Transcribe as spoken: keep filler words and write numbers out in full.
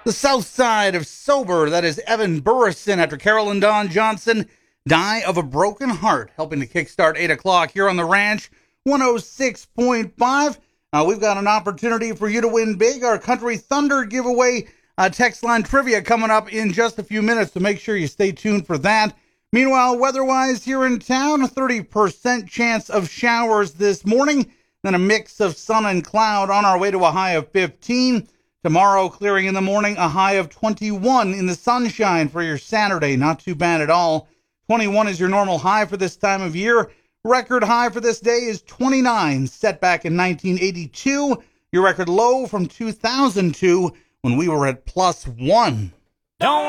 The south side of sober, that is Evan Burrison after Carol and Don Johnson die of a broken heart, helping to kickstart eight o'clock here on the ranch, one oh six point five. Uh, we've got an opportunity for you to win big. Our Country Thunder giveaway uh, text line trivia coming up in just a few minutes, so make sure you stay tuned for that. Meanwhile, weather-wise here in town, a thirty percent chance of showers this morning, then a mix of sun and cloud on our way to a high of fifteen. Tomorrow, clearing in the morning, a high of twenty-one in the sunshine for your Saturday. Not too bad at all. twenty-one is your normal high for this time of year. Record high for this day is twenty-nine, set back in nineteen eighty-two. Your record low from two thousand two, when we were at plus one. Don't